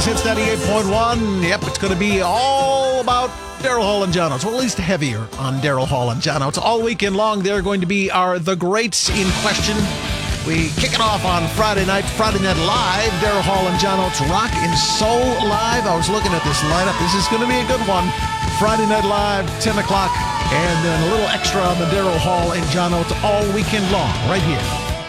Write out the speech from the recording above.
Hits 98.1. Yep, it's going to be all about Daryl Hall and John Oates. Well, at least heavier on Daryl Hall and John Oates. All weekend long, they're going to be the greats in question. We kick it off on Friday Night Live. Daryl Hall and John Oates Rock and Soul Live. I was looking at this lineup. This is going to be a good one. Friday Night Live, 10 o'clock, and then a little extra on the Daryl Hall and John Oates all weekend long, right here